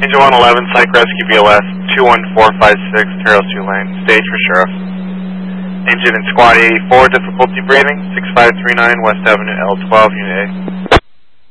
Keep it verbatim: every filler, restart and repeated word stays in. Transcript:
Angel one eleven, Psych Rescue B L S two one four five six, Trails two lane, stage for Sheriff. Engine in Squad eighty-four, difficulty breathing, six five three nine West Avenue, L twelve, Unit A.